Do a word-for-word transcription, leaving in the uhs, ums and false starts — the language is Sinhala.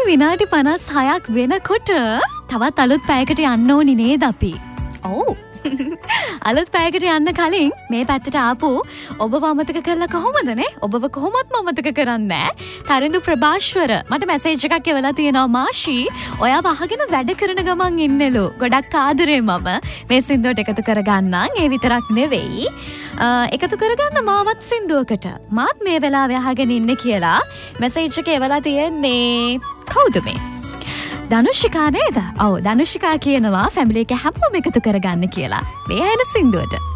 විනාඩි පනස් හයක් වෙනකොට තවත් අලුත් පැයකට යන්න ඕනි නේද අපි? ඔව්. අලුත් පැයකට යන්න කලින් මේ පැත්තට ආපු ඔබව අමතක කරලා කොහොමද නේ? ඔබව කොහොමත්ම අමතක කරන්නේ නැහැ. තරිඳු ප්‍රභාෂ්වර මට මැසේජ් එකක් එවලා තියෙනවා මාෂි. ඔයාව අහගෙන වැඩ කරන ගමන් ඉන්නලු. ගොඩක් ආදරේ මම මේ සින්දුවට එකතු කරගන්නම්. ඒ විතරක් නෙවෙයි. එකතු කරගන්න මාවත් සින්දුවකට. මාත් මේ වෙලාවේ අහගෙන ඉන්නේ කියලා මැසේජ් එක එවලා තියෙන්නේ. කවුද මේ? ධනුෂිකා නේද? ඔව් ධනුෂිකා කියනවා ෆැමිලි එක හැමෝම එකතු කරගන්න කියලා. මේ ඇයින සින්දුවට.